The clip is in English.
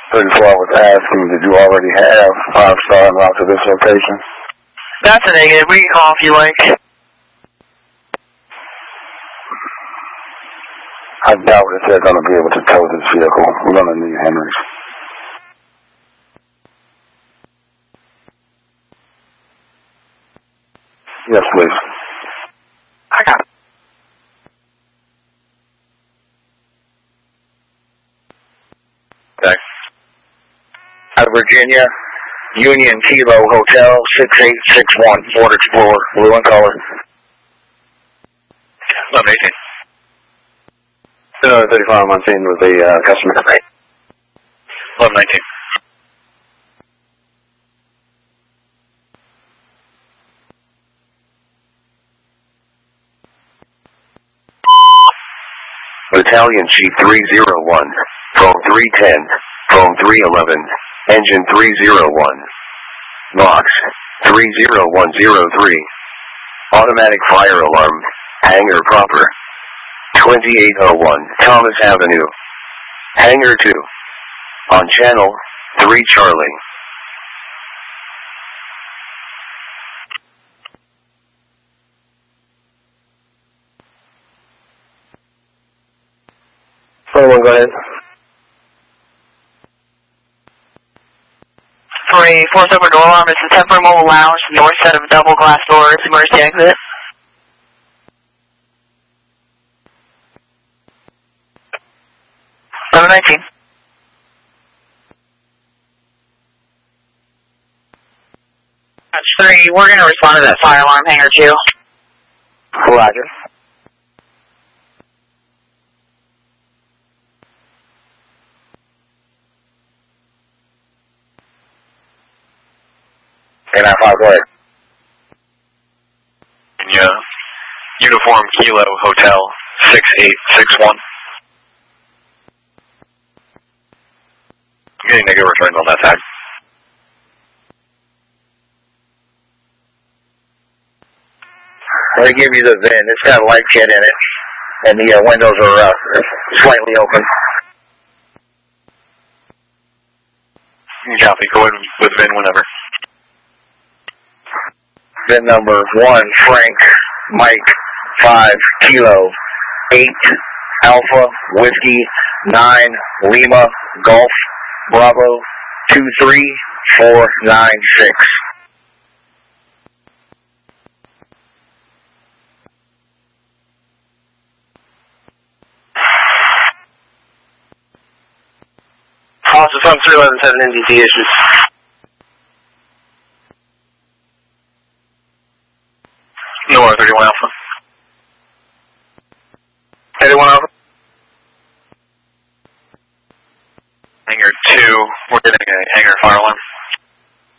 34, I was asking, did you already have 5-star en route to this location? That's a negative. We can call if you like. I doubt if they're going to be able to tow this vehicle. We're going to need Henry's. Yes, please. I got it. Okay. Out of Virginia, Union Kilo Hotel, 6861, Ford Explorer, blue in color. 1118. 35 on scene with the customer. 1119. Battalion Chief 301, phone 310, phone 311, engine 301, Vox 30103, automatic fire alarm, hangar proper, 2801 Thomas Avenue, hangar 2, on channel 3 Charlie. Someone go ahead. 3, 4 over door alarm. It's a temporary mobile lounge, north set of double glass doors, emergency exit. Number 19. That's 3. We're going to respond to that fire alarm, hangar 2. Roger. And I go ahead. Yeah. Uniform Kilo Hotel 6861. I'm getting negative returns on that tag. They give you the VIN. It's got a light kit in it, and the windows are slightly open. Copy. Go ahead with VIN whenever. VIN number 1, Frank, Mike, 5, Kilo, 8, Alpha, Whiskey, 9, Lima, Golf, Bravo, 23496. Also, some 311 NDT issues. No, 31 Alpha. 31 Alpha. Hangar 2, we're getting a hangar fire alarm.